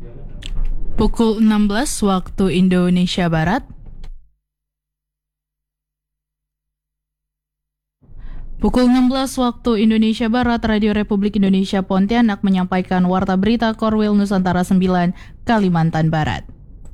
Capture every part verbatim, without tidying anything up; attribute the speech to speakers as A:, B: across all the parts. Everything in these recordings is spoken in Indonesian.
A: Pukul enam belas waktu Indonesia Barat. Pukul enam belas waktu Indonesia Barat, Radio Republik Indonesia Pontianak menyampaikan Warta Berita Korwil Nusantara sembilan, Kalimantan Barat.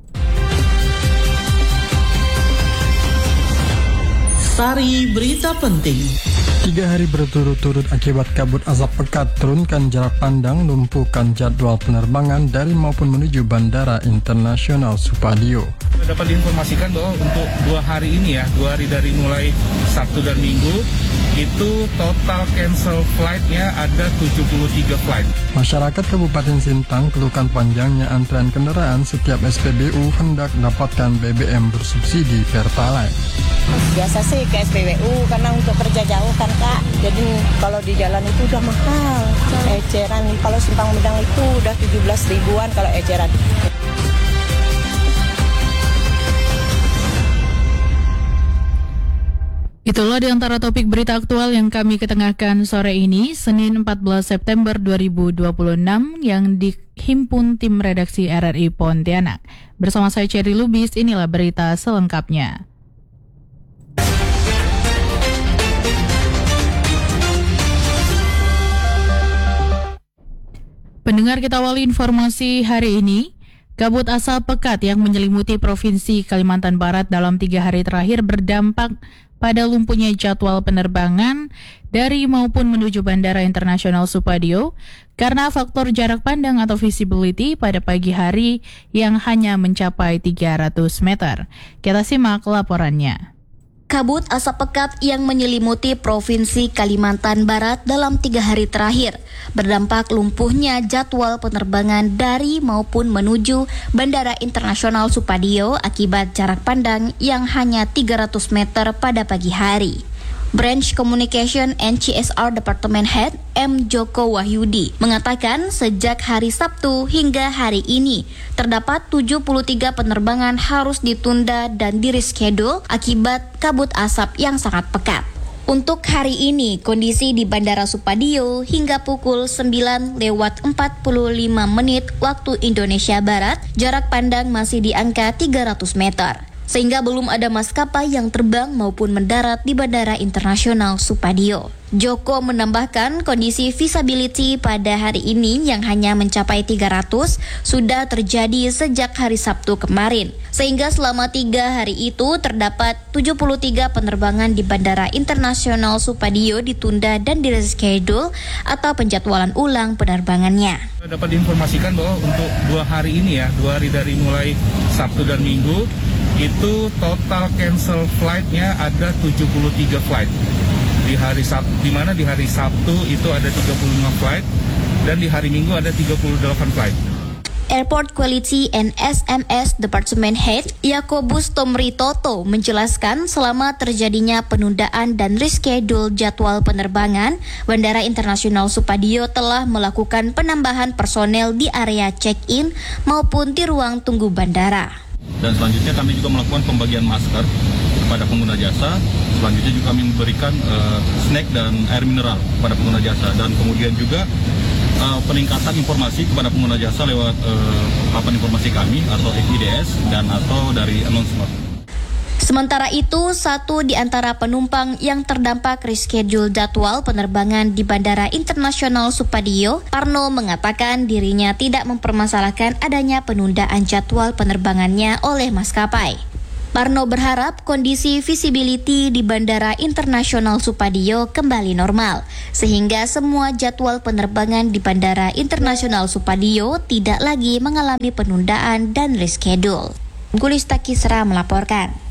B: Sari berita penting.
C: Tiga hari berturut-turut akibat kabut asap pekat, turunkan jarak pandang, lumpuhkan jadwal penerbangan dari maupun menuju Bandara Internasional Supadio.
D: Dapat diinformasikan bahwa untuk dua hari ini ya, dua hari dari mulai Sabtu dan Minggu, itu total cancel flight-nya ada tujuh puluh tiga flight.
C: Masyarakat Kabupaten Sintang keluhkan panjangnya antrean kendaraan setiap S P B U hendak dapatkan B B M bersubsidi Pertalite.
E: Biasa sih ke S P B U karena untuk kerja jauh kan Kak, jadi kalau di jalan itu udah mahal. Eceran kalau Simpang Medang itu udah tujuh belas ribuan kalau eceran.
A: Itulah di antara topik berita aktual yang kami ketengahkan sore ini, Senin empat belas September dua ribu dua puluh enam, yang dihimpun tim redaksi R R I Pontianak. Bersama saya Cherry Lubis, inilah berita selengkapnya. Pendengar, kita awali informasi hari ini. Kabut asap pekat yang menyelimuti Provinsi Kalimantan Barat dalam tiga hari terakhir berdampak pada lumpuhnya jadwal penerbangan dari maupun menuju Bandara Internasional Supadio karena faktor jarak pandang atau visibility pada pagi hari yang hanya mencapai tiga ratus meter. Kita simak laporannya.
F: Kabut asap pekat yang menyelimuti Provinsi Kalimantan Barat dalam tiga hari terakhir berdampak lumpuhnya jadwal penerbangan dari maupun menuju Bandara Internasional Supadio akibat jarak pandang yang hanya tiga ratus meter pada pagi hari. Branch Communication and C S R Department Head M. Joko Wahyudi mengatakan sejak hari Sabtu hingga hari ini terdapat tujuh puluh tiga penerbangan harus ditunda dan di-reschedule akibat kabut asap yang sangat pekat. Untuk hari ini, kondisi di Bandara Supadio hingga pukul sembilan lewat empat puluh lima menit waktu Indonesia Barat, jarak pandang masih di angka tiga ratus meter. Sehingga belum ada maskapai yang terbang maupun mendarat di Bandara Internasional Supadio. Joko menambahkan kondisi visibility pada hari ini yang hanya mencapai tiga ratus sudah terjadi sejak hari Sabtu kemarin. Sehingga selama tiga hari itu terdapat tujuh puluh tiga penerbangan di Bandara Internasional Supadio ditunda dan di-reschedule atau penjadwalan ulang penerbangannya.
D: Dapat diinformasikan bahwa untuk dua hari ini ya, dua hari dari mulai Sabtu dan Minggu, itu total cancel flight-nya ada tujuh puluh tiga flight. Di hari Sabtu, di mana di hari Sabtu itu ada tiga puluh lima flight dan di hari Minggu ada tiga puluh delapan flight.
F: Airport Quality and S M S Department Head Yakobus Tomritoto menjelaskan selama terjadinya penundaan dan reschedule jadwal penerbangan, Bandara Internasional Supadio telah melakukan penambahan personel di area check-in maupun di ruang tunggu bandara.
G: Dan selanjutnya kami juga melakukan pembagian masker kepada pengguna jasa. Selanjutnya juga kami memberikan uh, snack dan air mineral kepada pengguna jasa. Dan kemudian juga uh, peningkatan informasi kepada pengguna jasa lewat uh, papan informasi kami atau I D S dan atau dari announcement.
F: Sementara itu, satu di antara penumpang yang terdampak reschedule jadwal penerbangan di Bandara Internasional Supadio, Parno mengatakan dirinya tidak mempermasalahkan adanya penundaan jadwal penerbangannya oleh maskapai. Parno berharap kondisi visibility di Bandara Internasional Supadio kembali normal, sehingga semua jadwal penerbangan di Bandara Internasional Supadio tidak lagi mengalami penundaan dan reschedule. Gulista Kisra melaporkan.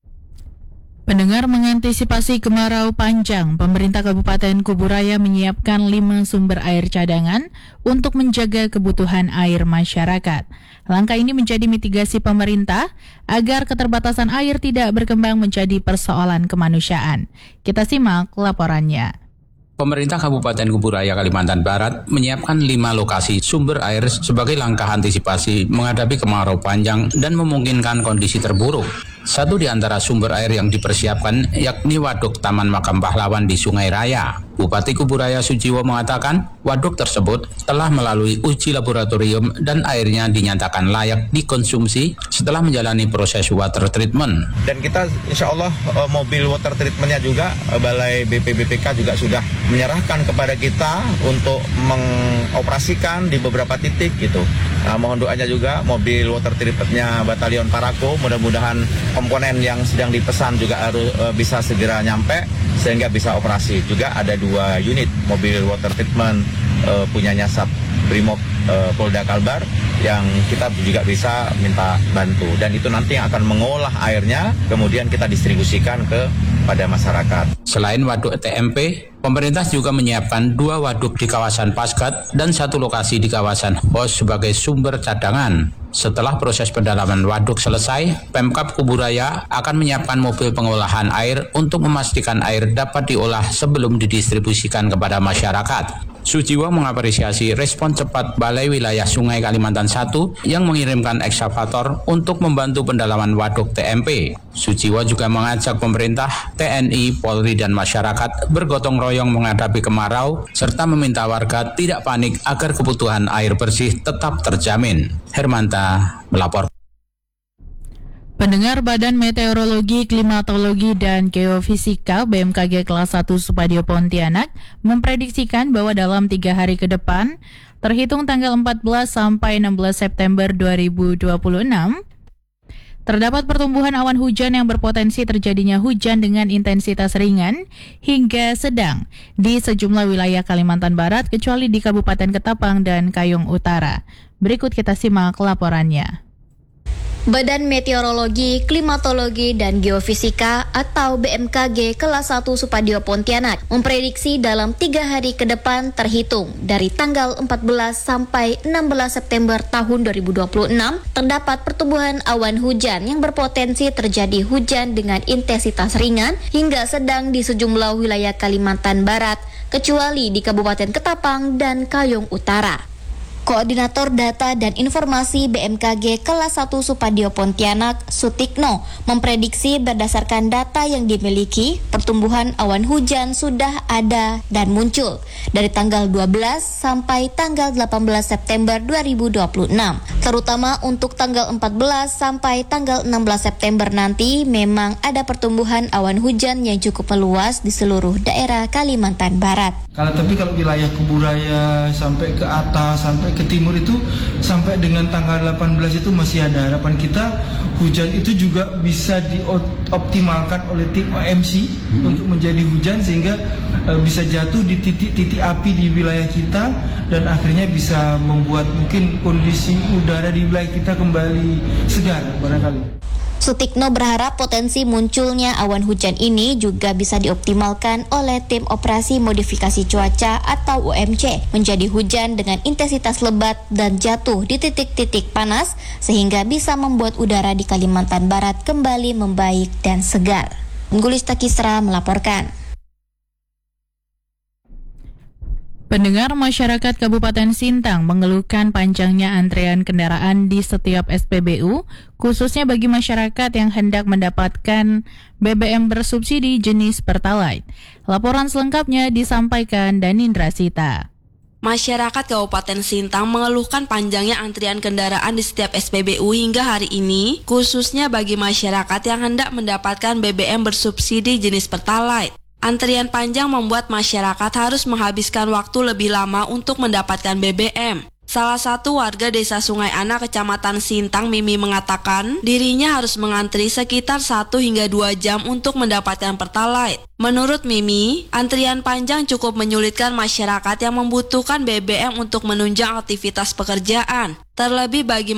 A: Pendengar, mengantisipasi kemarau panjang, pemerintah Kabupaten Kuburaya menyiapkan lima sumber air cadangan untuk menjaga kebutuhan air masyarakat. Langkah ini menjadi mitigasi pemerintah agar keterbatasan air tidak berkembang menjadi persoalan kemanusiaan. Kita simak laporannya.
H: Pemerintah Kabupaten Kuburaya, Kalimantan Barat menyiapkan lima lokasi sumber air sebagai langkah antisipasi menghadapi kemarau panjang dan memungkinkan kondisi terburuk. Satu di antara sumber air yang dipersiapkan yakni Waduk Taman Makam Pahlawan di Sungai Raya. Bupati Kuburaya Sujiwo mengatakan waduk tersebut telah melalui uji laboratorium dan airnya dinyatakan layak dikonsumsi setelah menjalani proses water treatment.
I: Dan kita insya Allah mobil water treatmentnya juga Balai B P B P K juga sudah menyerahkan kepada kita untuk mengoperasikan di beberapa titik gitu. Nah, mohon doanya juga mobil water treatmentnya Batalion Parako, mudah-mudahan komponen yang sedang dipesan juga harus uh, bisa segera nyampe sehingga bisa operasi. Juga ada dua unit mobil water treatment uh, punyanya Sat Brimob uh, Polda Kalbar yang kita juga bisa minta bantu, dan itu nanti yang akan mengolah airnya kemudian kita distribusikan ke pada masyarakat.
H: Selain waduk T M P, pemerintah juga menyiapkan dua waduk di kawasan Paskat dan satu lokasi di kawasan Hos sebagai sumber cadangan. Setelah proses pendalaman waduk selesai, Pemkab Kuburaya akan menyiapkan mobil pengolahan air untuk memastikan air dapat diolah sebelum didistribusikan kepada masyarakat. Sujiwo mengapresiasi respon cepat Balai Wilayah Sungai Kalimantan satu yang mengirimkan ekskavator untuk membantu pendalaman waduk T M P. Sujiwo juga mengajak pemerintah, T N I, Polri, dan masyarakat bergotong royong menghadapi kemarau serta meminta warga tidak panik agar kebutuhan air bersih tetap terjamin. Hermanta melapor.
A: Pendengar, Badan Meteorologi, Klimatologi, dan Geofisika B M K G kelas satu Supadio Pontianak memprediksikan bahwa dalam tiga hari ke depan, terhitung tanggal empat belas sampai enam belas September dua ribu dua puluh enam, terdapat pertumbuhan awan hujan yang berpotensi terjadinya hujan dengan intensitas ringan hingga sedang di sejumlah wilayah Kalimantan Barat kecuali di Kabupaten Ketapang dan Kayong Utara. Berikut kita simak laporannya.
F: Badan Meteorologi, Klimatologi, dan Geofisika atau B M K G kelas satu Supadio Pontianak memprediksi dalam tiga hari ke depan terhitung dari tanggal empat belas sampai enam belas September tahun dua ribu dua puluh enam terdapat pertumbuhan awan hujan yang berpotensi terjadi hujan dengan intensitas ringan hingga sedang di sejumlah wilayah Kalimantan Barat kecuali di Kabupaten Ketapang dan Kayong Utara. Koordinator Data dan Informasi B M K G kelas satu Supadio Pontianak, Sutikno, memprediksi berdasarkan data yang dimiliki, pertumbuhan awan hujan sudah ada dan muncul dari tanggal dua belas sampai tanggal delapan belas September dua ribu dua puluh enam. Terutama untuk tanggal empat belas sampai tanggal enam belas September nanti memang ada pertumbuhan awan hujan yang cukup meluas di seluruh daerah Kalimantan Barat.
J: Kalau tapi kalau wilayah Kuburaya sampai ke atas, sampai ke timur itu sampai dengan tanggal delapan belas itu masih ada harapan kita hujan itu juga bisa dioptimalkan oleh tim O M C hmm. untuk menjadi hujan sehingga e, bisa jatuh di titik-titik api di wilayah kita dan akhirnya bisa membuat mungkin kondisi udara di wilayah kita kembali segar barangkali.
F: Sutikno berharap potensi munculnya awan hujan ini juga bisa dioptimalkan oleh tim operasi modifikasi cuaca atau O M C menjadi hujan dengan intensitas lebat dan jatuh di titik-titik panas sehingga bisa membuat udara di Kalimantan Barat kembali membaik dan segar. Gulista Kisra melaporkan.
A: Pendengar, masyarakat Kabupaten Sintang mengeluhkan panjangnya antrean kendaraan di setiap S P B U, khususnya bagi masyarakat yang hendak mendapatkan B B M bersubsidi jenis Pertalite. Laporan selengkapnya disampaikan Danindra Sita.
K: Masyarakat Kabupaten Sintang mengeluhkan panjangnya antrian kendaraan di setiap S P B U hingga hari ini, khususnya bagi masyarakat yang hendak mendapatkan B B M bersubsidi jenis Pertalite. Antrian panjang membuat masyarakat harus menghabiskan waktu lebih lama untuk mendapatkan B B M. Salah satu warga Desa Sungai Ana, Kecamatan Sintang, Mimi, mengatakan dirinya harus mengantri sekitar satu hingga dua jam untuk mendapatkan Pertalite. Menurut Mimi, antrian panjang cukup menyulitkan masyarakat yang membutuhkan B B M untuk menunjang aktivitas pekerjaan. Terlebih bagi